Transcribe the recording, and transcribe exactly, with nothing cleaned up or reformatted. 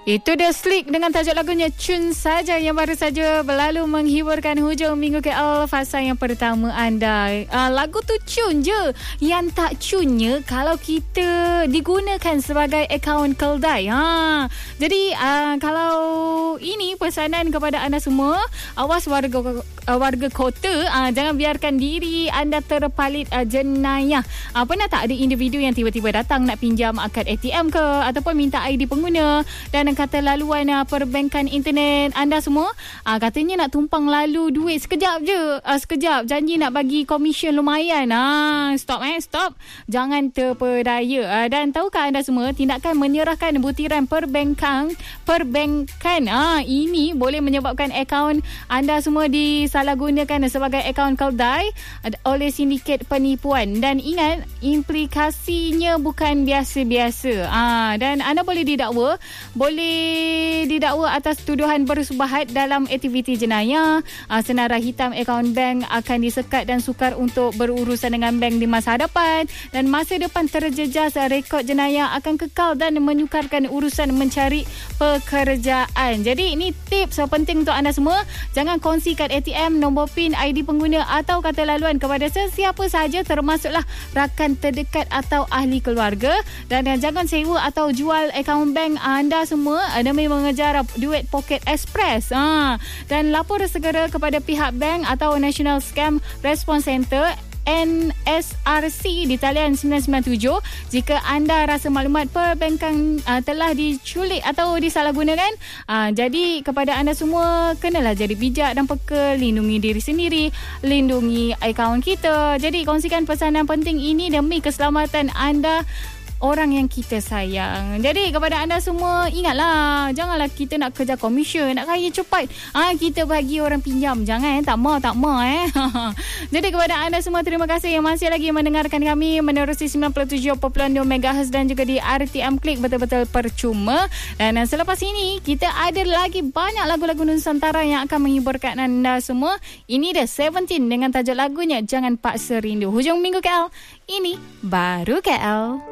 Itu dia Slick dengan tajuk lagunya Cun Saja yang baru saja berlalu menghiburkan hujung minggu K L fasa yang pertama anda. Uh, lagu tu cun je. Yang tak cunnya kalau kita digunakan sebagai akaun keldai. Ha. Jadi uh, kalau ini pesanan kepada anda semua, awas warga uh, warga kota, uh, jangan biarkan diri anda terpalit uh, jenayah. Uh, pernah tak ada individu yang tiba-tiba datang nak pinjam kad A T M ke ataupun minta I D pengguna dan kata laluan uh, perbankan internet anda semua, uh, katanya nak tumpang lalu duit sekejap je, uh, sekejap janji nak bagi komisen lumayan. Ah, stop eh, stop. Jangan terpedaya. Uh, dan tahukah anda semua, tindakan menyerahkan butiran perbankan perbankan ah ini boleh menyebabkan akaun anda semua disalahgunakan sebagai akaun keldai oleh sindiket penipuan. Dan ingat, implikasinya bukan biasa-biasa. Ah, dan anda boleh didakwa, boleh didakwa atas tuduhan bersubahat dalam aktiviti jenayah. Uh, senarai hitam akaun bank akan disekat dan sukar untuk berurusan dengan bank di masa hadapan, dan masa depan terjejas rekod jenayah akan kekal dan menyukarkan urusan mencari pekerjaan. Jadi ini tips so penting untuk anda semua. Jangan kongsi kad A T M, nombor PIN, I D pengguna atau kata laluan kepada sesiapa sahaja, termasuklah rakan terdekat atau ahli keluarga. Dan uh, jangan sewa atau jual akaun bank anda semua demi mengejar duit Pocket Express. Ha. Dan lapor segera kepada pihak bank atau National Scam Response Center N S R C di talian sembilan sembilan tujuh jika anda rasa maklumat perbankan uh, telah diculik atau disalahgunakan. Uh, jadi kepada anda semua, kenalah jadi bijak dan peka, lindungi diri sendiri, lindungi akaun kita. Jadi kongsikan pesanan penting ini demi keselamatan anda, orang yang kita sayang. Jadi kepada anda semua, ingatlah, janganlah kita nak kejar komisen, nak kaya cepat. Ah, kita bagi orang pinjam. Jangan, eh, tak mau, tak mau eh. Jadi kepada anda semua, terima kasih yang masih lagi mendengarkan kami menerusi sembilan puluh tujuh perpuluhan dua megahertz dan juga di R T M Klik, betul-betul percuma. Dan selepas ini, kita ada lagi banyak lagu-lagu Nusantara yang akan menghiburkan anda semua. Ini dia Seventeen dengan tajuk lagunya Jangan Paksa Rindu. Hujung minggu K L, ini baru K L.